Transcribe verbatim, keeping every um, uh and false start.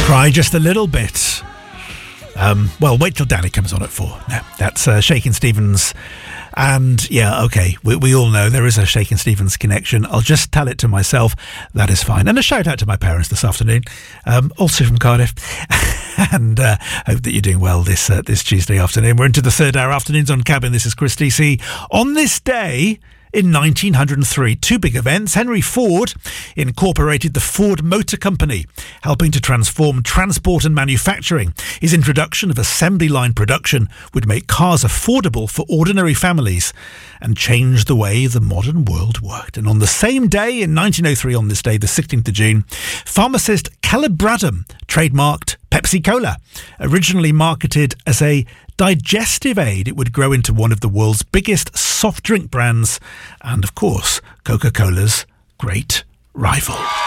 Cry just a little bit. Um, well, wait till Danny comes on at four. No, that's uh, Shakin' Stevens. And yeah, okay, we, we all know there is a Shakin' Stevens connection. I'll just tell it to myself. That is fine. And a shout out to my parents this afternoon, um, also from Cardiff. and uh, hope that you're doing well this uh, this Tuesday afternoon. We're into the third hour afternoons on Cabin. This is Chris D C. On this day in nineteen oh three, two big events. Henry Ford incorporated the Ford Motor Company, helping to transform transport and manufacturing. His introduction of assembly line production would make cars affordable for ordinary families and change the way the modern world worked. And on the same day in nineteen oh three, on this day, the sixteenth of June, pharmacist Caleb Bradham trademarked Pepsi Cola. Originally marketed as a digestive aid, it would grow into one of the world's biggest soft drink brands and, of course, Coca-Cola's great rival.